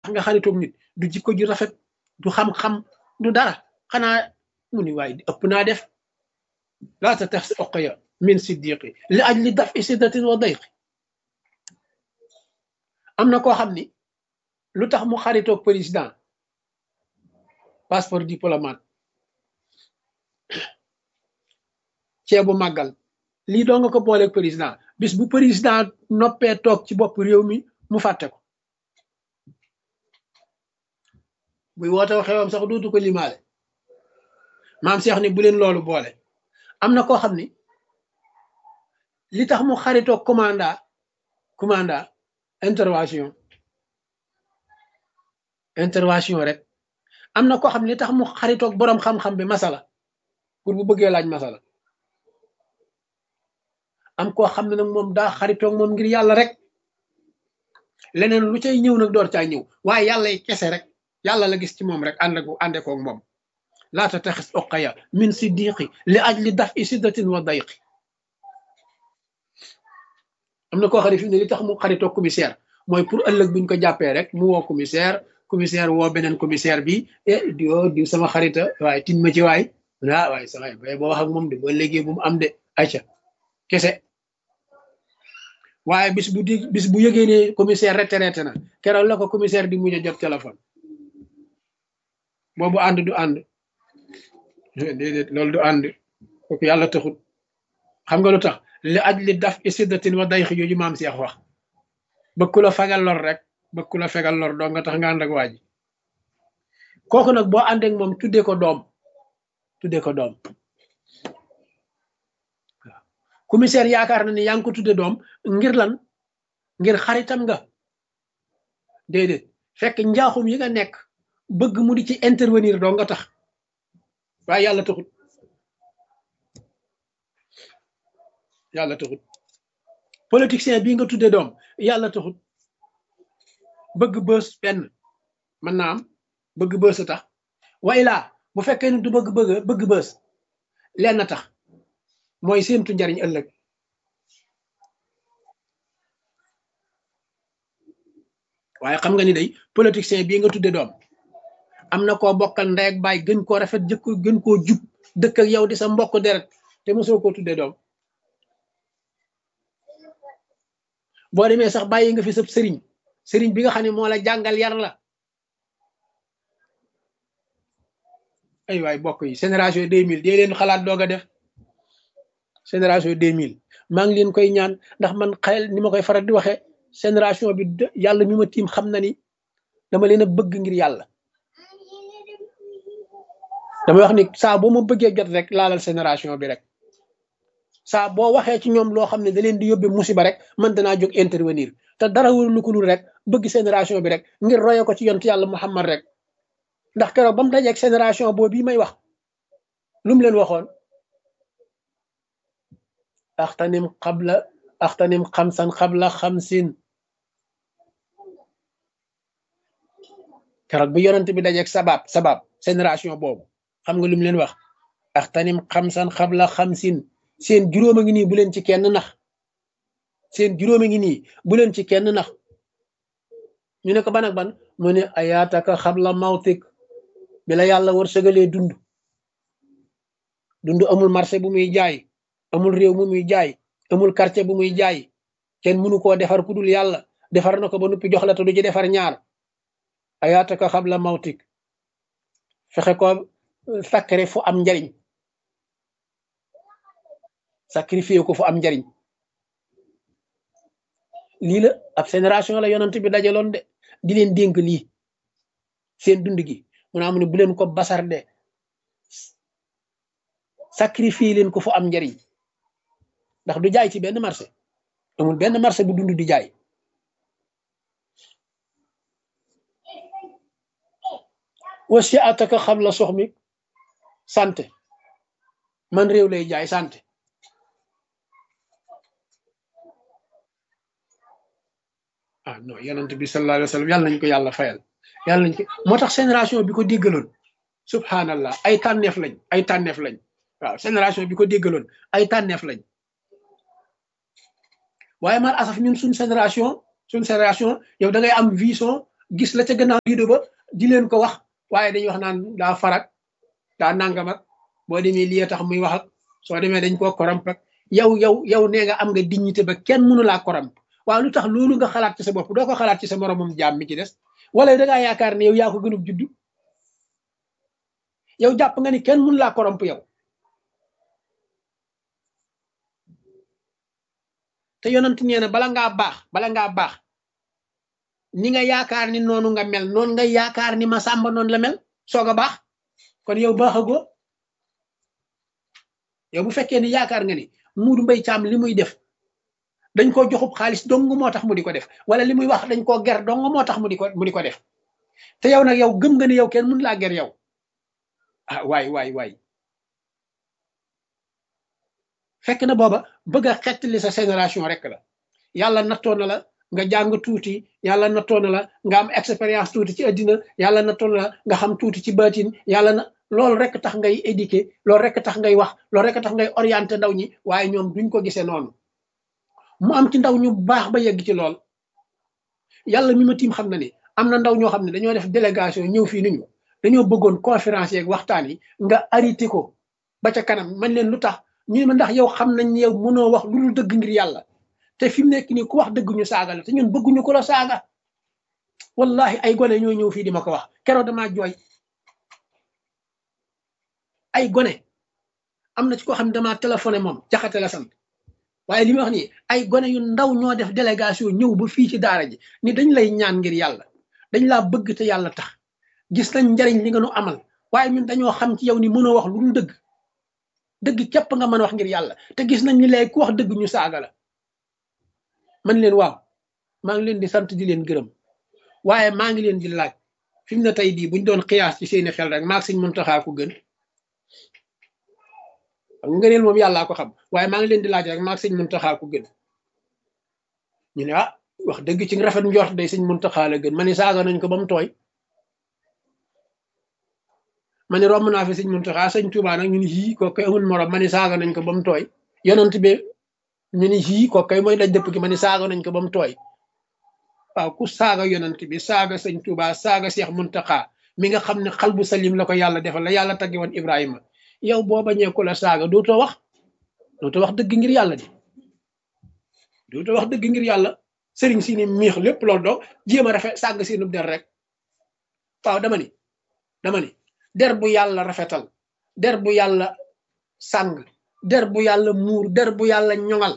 nga xaritoog nit du jikko ju rafet du xam-xam du dara xanaa mu ni waaye ëpp naa def laa tattaxis uqya min siddiqi li ajli dafi siddatin wa dayqi am na koo xam ni lu tax mu xaritoog président passeport diplomate ceebu màggal lii doo nga ko booleeg président bis bu président noppee toog ci bopp réew mi mu fàtte ko buy woote xewam sax dootu ko limaale maam Cheikh ni bu leen loolu boole am na koo xam ni li tax mu xaritoog commanda intervention rek am na koo xam ne li tax mu xaritoog boroom xam-xam bi masala pour bu bëggee laaj masala am koo xam ne nag moom daa xaritoog moom ngir yàlla rek leneen lu cay ñëw nag door caa ñëw waaye yàlla yi kese rek yàlla la gis ci moom rek ànde koog moom laa tattaxis uqaya min siddiqi li ajli dafi siddatin wa dayqi am na koo xam ne fi ne li tax mu xaritoog commissaire mooy pour ëllëg buñ ko jàppee rek mu woo commissaire woo beneen commissaire bi diw sama xarita waaye tin ma ci waay waaye saxay bay boo wax ak moom de ba léegi bu mu am de ayca kese waaye bis bu yëgee ne commissaire retraité na keroog la ko commissaire di mujj a jot téléphone boobu ànd du ànd déedéet loolu du ànd kooku yàlla taxut xam nga lu tax li aj li daf siddatin wa dayqi jooju maam Seex wax bëgg ku la fegal lor rek bëgg ku la fegal lor doo nga tax nga ànd ak waa ji kooku nag boo àndeek moom tuddee ko doom waaw commissaire yaakaar na ni yaa ngi ko tudde doom ngir lan ngir xaritam nga déedéet fekk njaaxum yi nga nekk bëgg mu di ci intervenir doo nga tax waaye yàlla taxut politicien bii nga tudde doom yàlla taxut bëgg bës benn mën naa am bëgg bës a tax way laa bu fekkee ni du bëgg bës lenn tax mooy séentu njariñ ëllëg waaye xam nga ni day politicien bii nga tudde doom am na koo bokkal ndey ak baay gën koo rafet jëkk gën koo jub dëkk ak yow di sa mbokk deret te mosoo koo tudde doom boo demee sax bàyyi nga fi sab sëriñ bi nga xam ne moo la jàngal yar la ay waay bokk yi génération 2000 dee leen xalaat doog a def génération 2000 maa ngi leen koy ñaan ndax man xel ni ma koy faral di waxee génération bi yàlla mi ma tiim xam na ni dama leen a bëgg ngir yàlla damay wax ni saa boo ma bëggee jot rek laalal génération bi rek saa boo waxee ci ñoom loo xam ne da leen di yóbbe musiba rek man danaa jóg intervenir te dara wul ko dul rek bëgg génération bi rek ngir roye ko ci yonent yàlla Muhammad rek ndax keroog ba mu dajeeg génération boobu bii may wax lu mu leen waxoon axtanim xamsan xabla xamsin keroog bi yonent bi dajeeg sabab génération boobu xam nga lu mu leen wax axtanim xamsan xabla xamsin seen juróom a ngi nii bu leen ci kenn nax seen juróom a ngi nii bu leen ci kenn nax ñu ne ko ban ak ban mu ne ayaataka xabla mawtik bi la yàlla war sëgalee dund amul marché bu muy jaay amul réew mu muy jaay amul quartier bu muy jaay kenn mënu koo defar ku dul yàlla defar na ko ba noppi jox la te du ci defar ñaar ayaataka xabla mawtik fexe ko sacré fu am njariñ sacrifié ko fu am njariñ lii la ab génération la yonent bi dajaloon de di leen dénk lii seen dund gi mu naa mu ne bu leen ko basar de sacrifié leen ko fu am njariñ ndax du jaay ci benn marché amul benn marché bu dund di jaay wasi ataka xam la sox mi santé man réew lay jaay santé non yonent bi sallallahu alayhi wa sallam yàlla nañ ko yàlla fayal yàlla nañ ko moo tax génération bi ko déggaloon subhanallah ay tànneef lañ waaw génération bi ko déggaloon ay tànneef lañ waaye mal asaf ñun suñ génération yow da ngay am vision gis la ca gannaaw rido ba di leen ko wax waaye dañuy wax naan daa farak daa nangam ak boo demee lii tax muy wax ak soo demee dañ koo koromp ak yow nee nga am nga dignité ba kenn mënu laa koromp waaw lu tax loolu nga xalaat ci sa bopp doo ko xalaat ci sa moromam jaam mi ci des wala da ngaa yaakaar ne yow yaa ko gënub juddu yow jàpp nga ni kenn mënu laa koromp yow te yonent nee na bala ngaa baax ni nga yaakaar ni noonu nga mel noonu nga yaakaar ni ma sàmba noonu la mel soog a baax kon yow baaxagoo yow bu fekkee ni yaakaar nga ni Modou Mbaye Thiam li muy def dañ koo joxub xaalis dong moo tax mu di ko def wala li muy wax dañ koo ger dong moo tax mu di ko def te yow nag yow gëm nga ni yow kenn mënu laa ger yow ah waay fekk na booba bëgg a xettali sa génération rek la yàlla nattoo na la nga jàng tuuti yàlla nattoo na la nga am expérience tuuti ci àddina yàlla nattoo na la nga xam tuuti ci baatin yàlla na loolu rek tax ngay éduquer loolu rek tax ngay wax loolu rek tax ngay orienter ndaw ñi waaye ñoom duñ ko gisee noonu mu am ci ndaw ñu baax ba yegg ci lool yàlla mi ma tiim xam na ni am na ndaw ñoo xam ne dañoo def délégation ñëw fii ni ñu dañoo bëggoon conférence yeeg waxtaan yi nga arrêté ko ba ca kanam man leen lu tax ñu ne ma ndax yow xam nañ yow mënoo wax lu dul dëgg ngir yàlla te fi mu nekk nii ku wax dëgg ñu saaga la te ñun bëgguñu ko la saaga wallahi ay gone ñoo ñëw fii di ma ko wax keroog damaa jooy ay gone am na ci koo xam ne damaa téléphoné moom jaxate la sant waaye li ma wax nii ay gone yu ndaw ñoo def délégation ñëw ba fii ci daara ji ni dañ lay ñaan ngir yàlla dañ laa bëgg te yàlla tax gis nañ njariñ li nga nu amal waaye ñun dañoo xam ci yow ni mënoo wax lu dul dëgg képp nga mën a wax ngir yàlla te gis nañ ni léegi ku wax dëgg ñu saaga la man leen waaw maa ngi leen di sant di leen gërëm waaye maa ngi leen di laaj fi mu ne tey bii buñ doon xiyaas ci seeni xel rek maag Sëñ Muntaxa ko gën xam nga neen moom yàllaa ko xam waaye maa ngi leen di laaj rek maag Sëñ Muntaxa ko gën ñu ne ah wax dëgg ci rafet njort day Sëñ Muntaxa la gën ma ne saaga nañ ko ba mu tooy ma ne romb naa fi Sëñ Muntaxa Sëñ Tuubaa nag ñu ni yii ko koy amul morom ma ne saaga nañ ko ba mu tooy yonent bi ñu ni yii ko koy mooy daj dëpp gi ma ne saaga nañ ko ba mu tooy waaw ku saaga yonent bi saaga Sëñ Tuubaa saaga Seex Muntaxa mi nga xam ne xal bu salim la ko yàlla defal la yàlla tagge woon Ibrahima yow boo bañee ku la saaga dootoo wax dëgg ngir yàlla di dootoo wax dëgg ngir yàlla sëriñ si ni miix lépp loolu doo jéem a rafet sàgg seenub der rek waaw dama ni der bu yàlla rafetal der bu yàlla sàng der bu yàlla muur der bu yàlla ñoŋal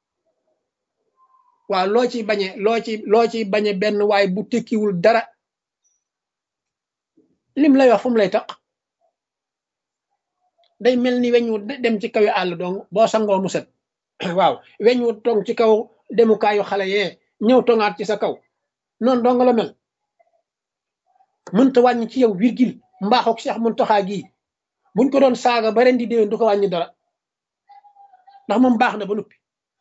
waaw loo ci bañe benn waaye bu tekkiwul dara lim lay wax fu mu lay taq day mel ni weñ wu dem ci kaw àll dong boo sangoo mu set waaw weñ wu tong ci kaw demukaayu xale yee ñëw tongaat ci sa kaw noonu dong la mel mënta wàññi ci yow virgule mbaaxook Seex Muntaxa gii buñ ko doon saaga ba ren di déwén du ko wàññi dara ndax moom baax na ba noppi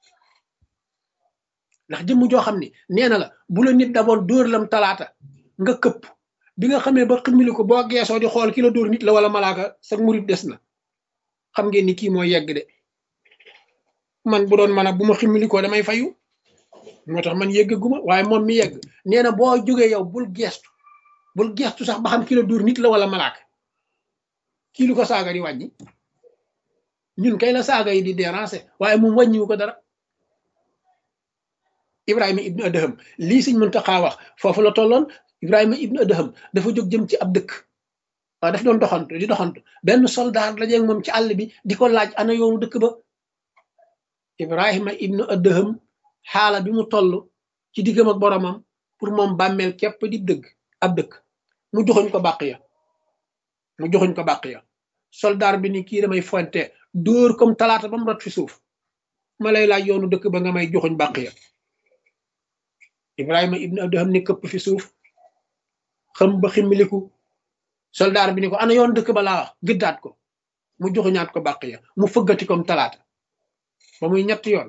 ndax jëmm joo xam ne nee na la bu la nit d'abord dóor lam talaata nga këpp bi nga xamee ba ximili ko boo geesoo di xool ki la dóor nit la wala malaaka sa murit des na xam ngeen ni kii mooy yegg de man bu doon man a bu ma ximili ko damay fayu moo tax man yegg guma waaye moom mi yegg nee na boo jógee yow bul geestu sax ba xam ki la dóor nit la wala malaaka kii lu ko saaga di wàññi ñun kay la saaga yi di déranger waaye moom wàññiwu ko dara Ibrahima ibnu Adham lii Sëñ Muntaxa wax foofu la tolloon Ibrahima ibnu Adham dafa jóg jëm ci ab dëkk waaw daf doon doxantu benn soldat la jeeg moom ci àll bi di ko laaj ana yoonu dëkk ba Ibrahima ibnu Adham xaala bi mu toll ci diggam ak boromam pour moom bàmmeel képp di ab dëkk mu joxoñ ko bàq ya soldat bi ni kii damay fonte dóor comme talaata ba mu rot fi suuf ma lay laaj yoonu dëkk ba nga may joxoñ bàq ya Ibrahima ibnu Adham ni këpp fi suuf xam ba ximmiliku soldat bi ni ko ana yoonu dëkk ba laa wax gëddaat ko mu joxoñaat ko bàq ya mu fëggati comme talaata ba muy ñetti yoon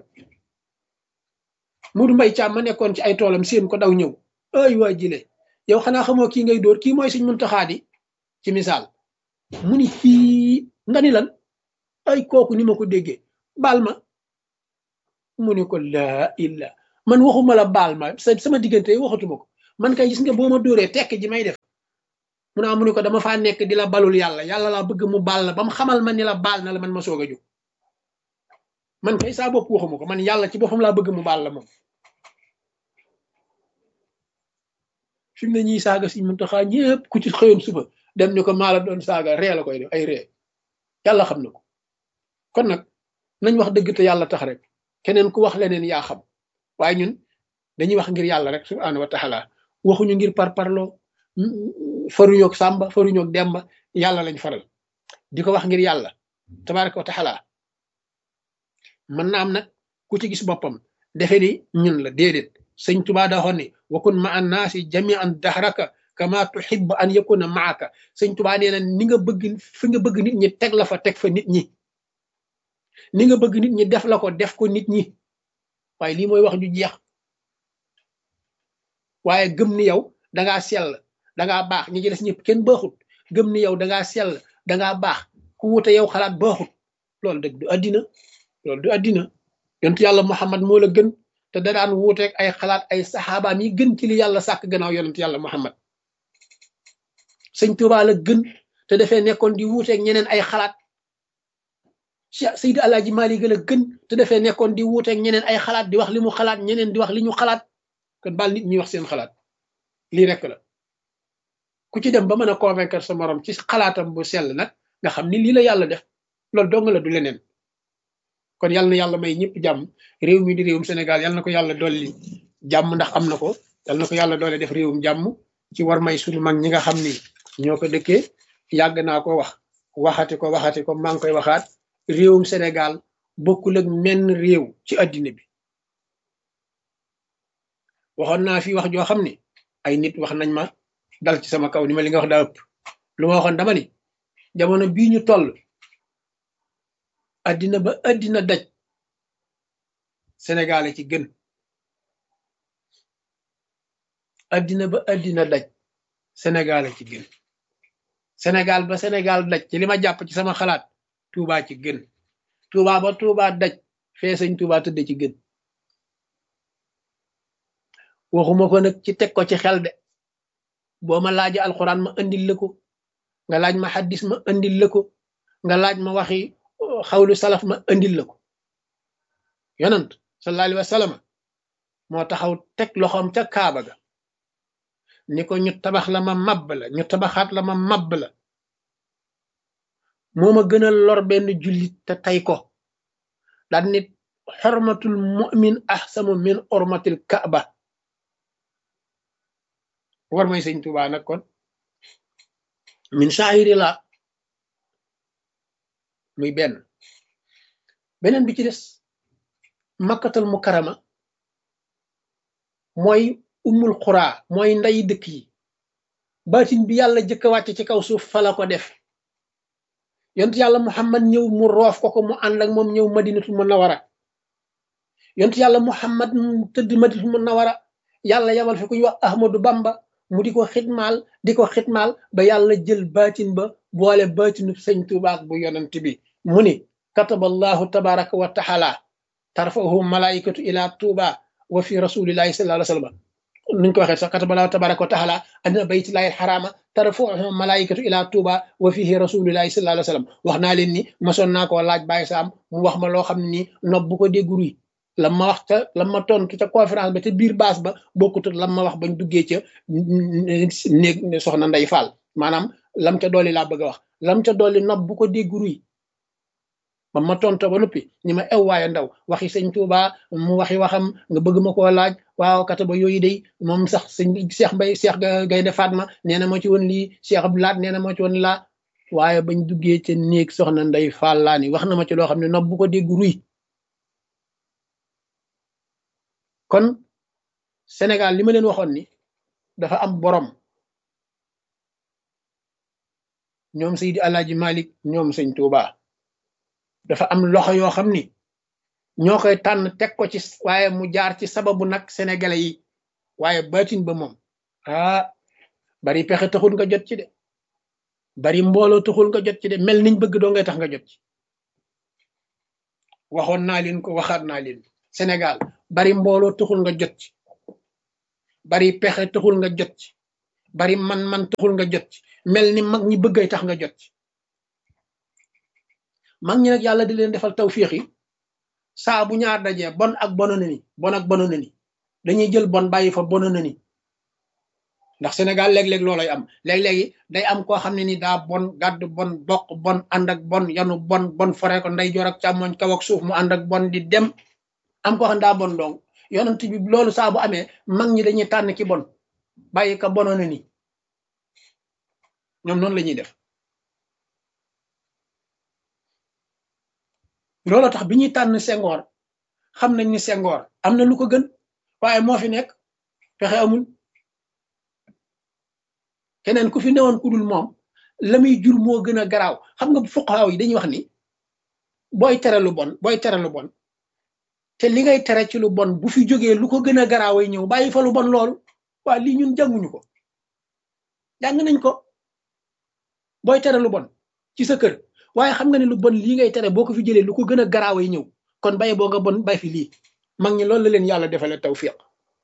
Modou Mbaye Thiam ma nekkoon ci ay toolam seen ko daw ñëw ay waa jile yow xanaa xamoo kii ngay dóor kii mooy Sëñ Muntaxa di ci misaal mu ni fii nga ni lan ay kooku ni ma ko déggee baal ma mu ne ko laa illa man waxuma la baal ma sama diggante waxatuma ko man kay gis nga boo ma dóoree tekk ji may def mu naa mu ne ko dama faa nekk di la balul yàlla yàlla laa bëgg mu baal la ba mu xamal ma ni la baal na la man ma soog a jóg man kay saa bopp waxuma ko man yàlla ci boppam laa bëgg mu baal la moom fi mu ne ñuy saaga si Muntaxa ñëpp ku ci xëyoon suba dem ni ko maa la doon saaga ree la koy def ay ree yàlla xam na ko kon nag nañ wax dëgg te yàlla tax rek keneen ku wax leneen yaa xam waaye ñun dañuy wax ngir yàlla rek subhaanahu wa taala waxuñu ngir parparloo faruñoog sàmba faruñoog demba yàlla lañ faral di ko wax ngir yàlla tabaraka wa taala mën na am nag ku ci gis boppam defe ni ñun la déedéet sëñ Tuubaa daa waxoon ni wakun ma an naasi jamian dahraka kama tuhibbu an yakuna maaka sëñ Tuubaa nee na ni nga bëgg fi nga bëgg nit ñi teg la fa teg fa nit ñi ni nga bëgg nit ñi def la ko def ko nit ñi waaye lii mooy wax ju jeex waaye gëm ni yow dangaa sell dangaa baax ñi ci des ñëpp kenn baaxut gëm ni yow dangaa sell dangaa baax ku wute yow xalaat baaxut loolu dëgg du addina loolu du addina yontu yàlla Muhammad moo la gën te da daan wuuteeg ay xalaat ay saxaabaam yi gën ci li yàlla sàkk gannaaw yonent yàlla Muhammad sëñ Tuubaa la gën te dafee nekkoon di wuuteeg ñeneen ay xalaat Cheikh Seydi Alaaji Maalik la gën te dafee nekkoon di wuuteeg ñeneen ay xalaat di wax li mu xalaat ñeneen di wax li ñu xalaat kon baal nit ñi wax seen xalaat lii rek la ku ci dem ba mën a convaincre sa morom ci xalaatam bu sell nag nga xam ni lii la yàlla def loolu dong la du leneen kon yàlla na yàlla may ñëpp jàmm réew mi di réewum Sénégal yàlla na ko yàlla dolli jàmm ndax am na ko yàlla na ko yàlla doole def réewum jàmm ci war may suñu mag ñi nga xam ni ñoo ko dëkkee yàgg naa ko wax waxati ko maa ngi koy waxaat réewum Sénégal bokkul ak menn réew ci addina bi waxoon naa fi wax joo xam ni ay nit wax nañ ma dal ci sama kaw ni ma li nga wax daa ëpp lu ma waxoon dama ni jamono bii ñu toll addina ba addina daj Sénégal ci gën addina ba addina daj Sénégal ci gën Sénégal ba Sénégal daj ci li ma jàpp ci sama xalaat Touba ci gën Touba ba Touba daj fee sëñ Touba tëdd ci gën waxuma ko nag ci teg ko ci xel de boo ma laaja alxuraan ma andil la ko nga laaj ma xaddis ma andil la ko nga laaj ma waxi xawlu salaf ma andil la ko yonant sallallahu alayhi wa sallam moo taxaw teg loxoom ca kaaba ga ni ko ñu tabax la ma mabb la ñu tabaxaat la ma mabb la moo ma gën a lor benn jullit te tey ko daan nit xormatul mu'min ahsamu min ormatil kaaba war may sëñ Tuubaa nag kon min saahiri la muy beneen bi ci des makkatal mukarama mooy ummul xuraa mooy nday dëkk yi baatin bi yàlla jëkk a wàcc ci kaw suuf fa la ko def yontu yàlla Muhammad ñëw mu roof ko mu ànd ak moom ñëw madinatul munawara yontu yàlla Muhammad tëdd madinatul munawara yàlla yabal fi ku ñu wax Ahmadu Bamba mu di ko xitmaal ba yàlla jël baatin ba boole baatinu sëñ Tuubaa bu yonent bi mu ni kataballahu tabaraka wa taala tarfahu malaikatu ila Tuuba wa fi rasulillahi sallallahu alayhi wa sallam nuñ ko waxee sax kataballahu tabaraka wa taala anna baytillahi alxarama tarfahu malaikatu ila Tuuba wa fihi rasulillahi sallallahu alayhi wa sallam wax naa leen ni masoon naa koo laaj Baye Sam mu wax ma loo xam ne nii nopp bu ko dégg ruy lam ma wax ca lam ma tontu ca conférence ba te biir baas ba bokkut lam ma wax bañ duggee ca néeg soxna Ndey Fall maanaam lam ca dolli laa bëgg a wax lam ca dolli nopp bu ko dégg ruy ba ma tonto ba noppi ñi ma ew waaye ndaw waxi sëñ Tuuba mu waxi waxam nga bëgg ma koo laaj waaw kata ba yooyu day moom sax sëñ Cheikh Mbay Cheikh Gaynde Fatma nee na moo ci woon lii Cheikh Abdou Lahat nee na moo ci woon laa waaye bañ duggee ca néeg soxna Ndey Fall laa ni wax na ma ci loo xam ne nopp bu ko dégg ruy kon Sénégal li ma leen waxoon ni dafa am borom ñoom Seydi Alaaji Malik ñoom sëñ Tuuba dafa am loxo yoo xam ni ñoo koy tànn teg ko ci waaye mu jaar ci sababu nag sénégalais yi waaye baatin ba moom bari pexe taxul nga jot ci de bari mbooloo taxul nga jot ci de mel niñ bëgg doo ngay tax nga jot ci waxoon naa leen ko waxaat naa leen Sénégal bari mbooloo taxul nga jot ci bari pexe taxul nga jot ci bari man taxul nga jot ci mel ni mag ñi bëggay tax nga jot ci mag ñi nag yàlla di leen defal tawfiix yi saa bu ñaar dajee bon ak bonoona ni bon ak bonoona ni dañuy jël bon bàyyi fa bonoona ni ndax Sénégal léeg-léeg loolay am léeg-léegi day am koo xam ne ni daa bon gàdd bon bokk bon ànd ak bon yanu bon bon fore ko nday joor ak càmmoñ kaw ak suuf mu ànd ak bon di dem am koo xam ne daa bon dong yonent bi loolu saa bu amee mag ñi dañuy tànn ki bon bàyyi ka bonoona ni ñoom noonu la ñuy def loolu tax bi ñuy tànn Senghor xam nañ ni Senghor am na lu ko gën waaye moo fi nekk pexe amul keneen ku fi newoon ku dul moom la muy jur moo gën a garaaw xam nga fuqahaa yi dañuy wax ni booy tere lu bon te li ngay tere ci lu bon bu fi jógee lu ko gën a garaaw ay ñëw bàyyi fa lu bon loolu waa lii ñun jànguñu ko jàng nañ ko booy tere lu bon ci sa kër waaye xam nga ne lu bon lii ngay tere boo ko fi jëlee lu ko gën a garaaw ay ñëw kon bàyyi boo nga bon bàyyi fi lii mag ñi loolu la leen yàlla defale tawfiq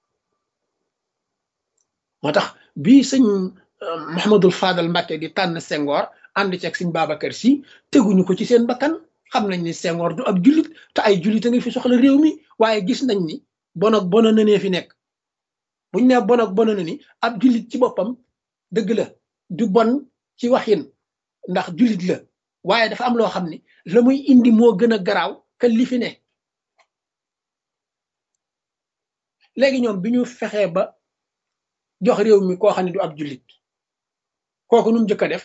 moo tax bii sëñ Mouhamadul Fadal Mbacke di tànn Senghor ànd ceeg sëñ Babacar Si teguñu ko ci seen bakkan xam nañ ni Senghor du ab jullit te ay jullit a ngi fi soxla réew mi waaye gis nañ ni bon ak bona na nee fi nekk buñ ne bon ak bona na ni ab jullit ci boppam dëgg la du bon ci waxin ndax jullit la waaye dafa am loo xam ni la muy indi moo gën a garaaw que li fi ne léegi ñoom bi ñu fexee ba jox réew mi koo xam ne du ab jullit kooku nu mu njëkk a def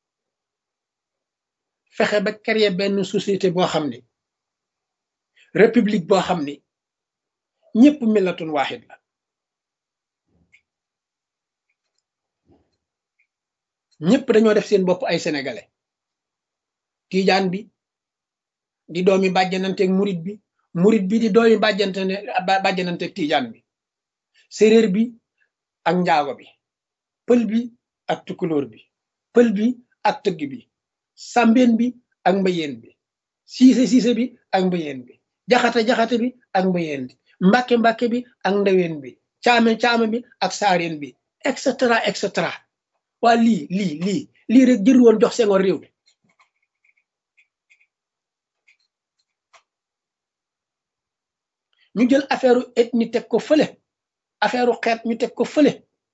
fexe ba créer benn société boo xam ni république boo xam ni ñëpp millatun waaxid la ñëpp dañoo def seen bopp ay sénégalais tiijaan bi di doomi bàjjananteeg murit bi di doomi bàjjananteeg tiijaan bi séréer bi ak njaago bi pël bi ak tukulóor bi pël bi ak tëgg bi sàmbeen bi ak mbayeen bi siise bi ak mbayeen bi jaxate bi ak mbayeen bi mbàkke bi ak ndaween bi caame bi ak saareen bi et cetera waa lii rek jër woon jox Senghor réew mi ñu jël affaire ethnie teg ko fële affaire xeet ñu teg ko fële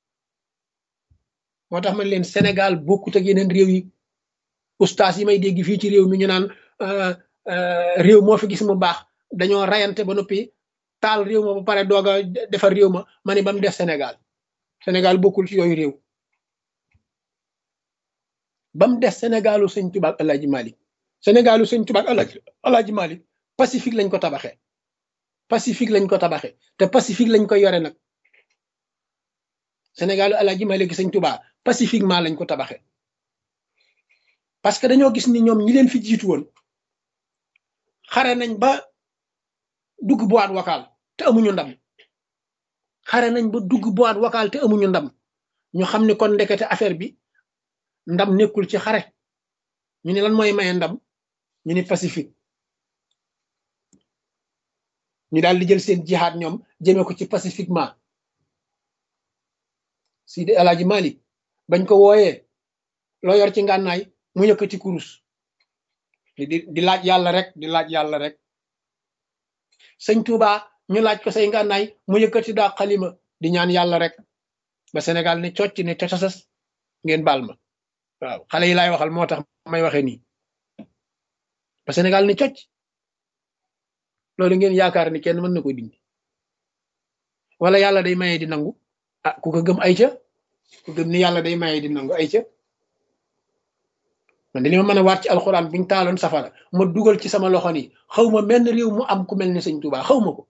moo tax man leen Sénégal bokkut ak yeneen réew yi ustaas yi may dégg fii ci réew mi ñu naan réew moo fi gis mu baax dañoo rayante ba noppi taal réew ma ba pare doog a defar réew ma ni ba mu def Sénégal bokkul ci yooyu réew ba mu des Sénégalu sëñ Tuubaa ak Alaaji Malik Sénégalu sëñ Tuubaa ak Alaaji Malik Pacifique lañ ko tabaxee te Pacifique lañ koy yore nag Sénégalu Alaaji Malik sëñ Tuubaa pacifiquement lañ ko tabaxee parce que dañoo gis ni ñoom ñi leen fi jiitu woon xare nañ ba dugg boîte vocale te amuñu ndam ñu xam ne kon ndekete affaire bi ndam nekkul ci xare ñu ne lan mooy maye ndam ñu ni pacifique ñu daal di jël seen jihaad ñoom jëmee ko ci pacifiquement Sidi Alaaji Malik bañ ko wooyee loo yor ci ngànnaay mu yëkkati kurus di laaj yàlla rek sëñ Touba ñu laaj ko say ngànnaay mu yëkkati daa xalima di ñaan yàlla rek ba Sénégal ne cocc ne cocasas ngeen baal ma waaw xale yi laay waxal moo tax may waxee nii ba Sénégal ne cocc loolu ngeen yaakaar ni kenn mën na ko dindi wala yàlla day maye di nangu ah ku ko gëm ay ca ku gëm ni yàlla day maye di nangu ay ca man dañoo mën a waat ci alxuraan buñ taaloon safara ma dugal ci sama loxo ni xaw ma menn réew mu am ku mel ni sëñ Touba xaw ma ko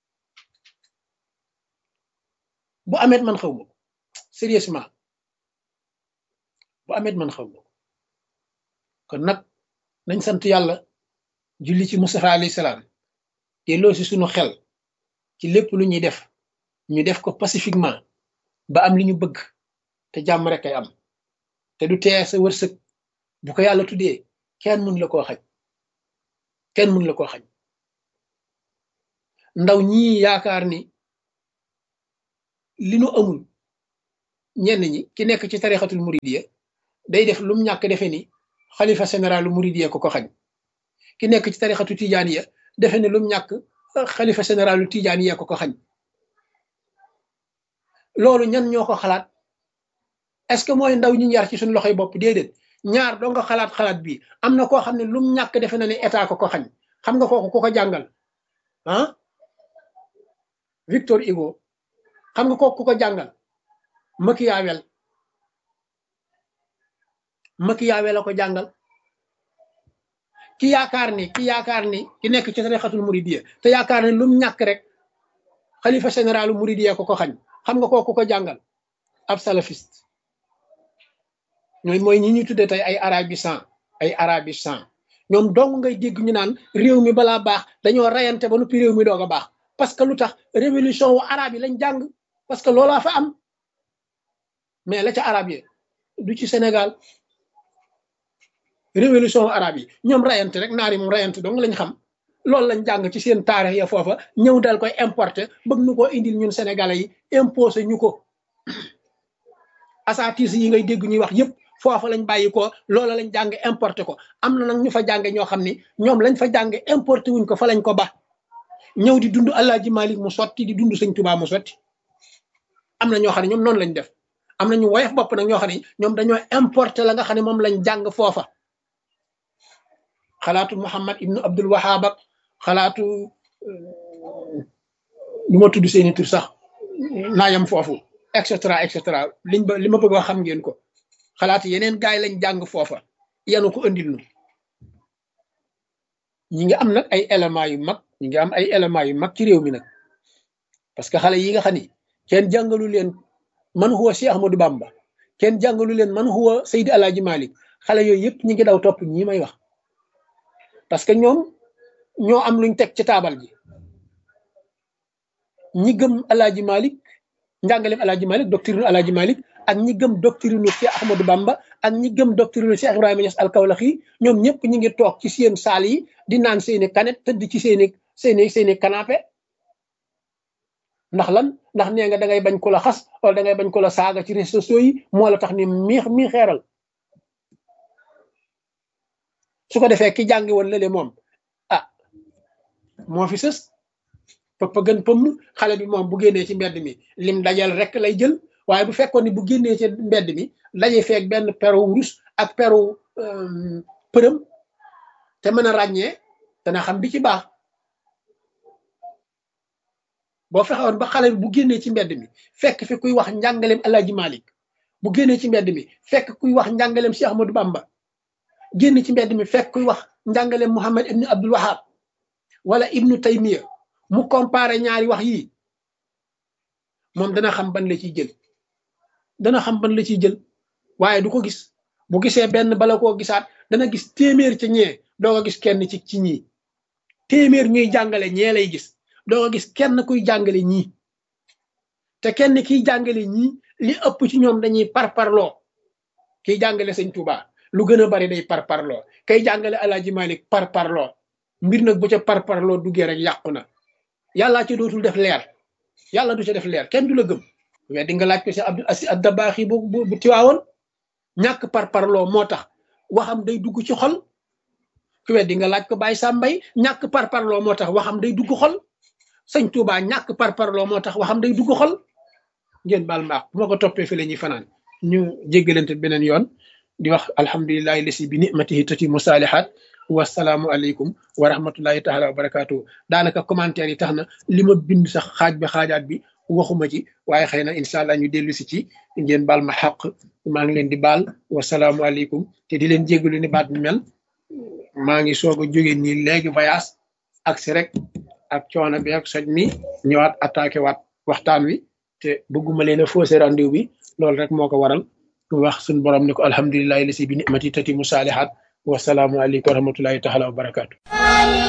bu amet man xaw ma ko sérieusement bu amet man xaw ma ko kon nag nañ sant yàlla julli ci Mustafa alayhi salaam te loo si suñu xel ci lépp lu ñuy def ñu def ko pacifiquement ba am li ñu bëgg te jàmm rek ay am te du tee sa wërsëg bu ko yàlla tuddee kenn mun la koo xañ ndaw ñi yaakaar ni li nu amul ñenn ñi ki nekk ci tarixatul muridiyya day def lum ñàkk defe ni xalifa généralu muridiyya ko xañ ki nekk ci tarixatu tijaaniya defe ni lum ñàkk xalifa généralu tijaaniya ko xañ loolu ñan ñoo ko xalaat est-ce que mooy ndaw ñi yar ci suñu loxoy bopp déedéet ñaar doo nga xalaat bi am na koo xam ne lum ñàkk defe na ne état ko xañ xam nga kooku ku ko jàngal ah Victor Hugo xam nga kooku ku ko jàngal Machiavel la ko jàngal ki yaakaar ni ki nekk ci tarixatul muridiyya te yaakaar ne lum ñàkk rek xalifa généralu muridiyya ko xañ xam nga kooku ko jàngal ab salafiste ñooy mooy ñi ñuy tuddee tey ay arabisant ñoom dong ngay dégg ñu naan réew mi balaa baax dañoo rayante ba noppi réew mi doog a baax parce que lu tax révolution wu arabe yi lañ jàng parce que loolaa fa am mais la ca arabe yi du ci Sénégal révolution wu arabe yi ñoom rayante rek naari moom rayante dong lañ xam loolu lañ jàng ci seen taarix ya foofa ñëw dal koy importer bëgg nu koo indil ñun sénégalais yi imposé ñu ko asatis yi ngay dégg ñuy wax yëpp foofa lañ bàyyi ko loola lañ jàng importé ko am na nag ñu fa jànge ñoo xam ni ñoom lañ fa jànge importé wuñ ko fa lañ ko ba ñëw di dund Alaaji Malik mu sotti di dund Sëñ Tuubaa mu sotti am na ñoo xam ne ñoom noonu lañ def am na ñu woyof bopp nag ñoo xam ne ñoom dañoo importé la nga xam ne moom lañ jàng foofa xalaatu Muhammad ibnu Abdul Wahab ak xalaatu lu ma tudd seeni tur sax naayam foofu et cetera li ma bëgg wax xam ngeen ko xalaat yeneen gaay lañ jàng foofa yanu ko andil nu ñi ngi am nag ay éléments yu mag ñi ngi am ay éléments yu mag ci réew mi nag parce que xale yi nga xam ni kenn jàngalu leen man huwa Cheikh Ahmadou Bamba kenn jàngalu leen man huwa Seydi Alaaji Malik xale yooyu yëpp ñi ngi daw topp ñi may wax parce que ñoom ñoo am luñ teg ci taabal ji ñi gëm Alaaji Malik njàngaleem Alaaji Malik doctrine Alaaji Malik ak ñi gëm doctrine Cheikh Ahmadou Bamba ak ñi gëm doctrine Cheikh Ibrahima Niass al-Kawlaxi ñoom ñëpp ñi ngi toog ci seen saal yi di naan seeni kanet tëdd ci seeni canapé ndax lan ndax nee nga da ngay bañ ko la xas wala da ngay bañ ko la saaga ci réseaux sociaux yi moo la tax ni mi xeeral su ko defee ki jàngi woon lële moom ah moo fi sës pëpp gën pëmm xale bi moom bu génnee ci mbedd mi lim dajal rek lay jël waaye bu fekkoon ni bu génnee ci mbedd mi daje feek benn peru wurus ak peru përëm te mën a ràññee dana xam bi ci baax boo fexewoon ba xale bi bu génnee ci mbedd mi fekk fi kuy wax njàngaleem Alaaji Malik bu génnee ci mbedd mi fekk kuy wax njàngaleem Cheikh Ahmadou Bamba génn ci mbedd mi fekk kuy wax njàngaleem Muhammad ibnu Abdul Wahab wala ibnu Taymiya mu comparé ñaari wax yii moom dana xam ban la ciy jël waaye du ko gis bu gisee benn bala koo gisaat dana gis téeméer ca ñee doo ko gis kenn ci ñii téeméer ñuy jàngale ñee lay gis doo ko gis kenn kuy jàngale ñii te kenn kiy jàngale ñii li ëpp ci ñoom dañuy parparloo kiy jàngale Sëñ Tuubaa lu gën a bari day parparloo kay jàngale Alaaji Malik parparloo mbir nag bu ca parparloo duggee rek yàqu na yàllaa ci dootul def leer yàlla du ca def leer kenn du la gëm mais di nga laaj ko si Abdul Aziz Ad-Dabaaxi bu tiwaawoon ñàkk parparloo moo tax waxam day dugg ci xol ku weddi nga laaj ko Baye Sambay ñàkk parparloo moo tax waxam day dugg xol Sëñ Tuubaa ñàkk parparloo moo tax waxam day dugg xol ngeen baal maax bu ma ko toppee fi la ñuy fanaan ñu jéggalante beneen yoon di wax alhamdulillahi lasi bi ni'matihi tatimu saalihaat wasalaamu aleykum wa rahmatullahi taala wa barakaatu daanaka commentaire yi tax na li ma bind sax xaaj bi xaajaat bi waxuma ci waaye xëy na incha allah ñu dellu si ci ngeen baal ma xaq maa ngi leen di baal wasalaamu aleykum te di leen jéggalu ni baat bi mel maa ngi soog a jógee nii léegi voyage ak si rek ak coono bi ak soj mi ñëwaat attaqué waat waxtaan wi te bëgguma leen a faussé rendez-vous bi loolu rek moo ko waral wax suñu borom ne ko alhamdulillahi lasi bi ni'mati tatimu saalihaat wasalaamu aleykum wa rahmatullahi taala wa barakaatu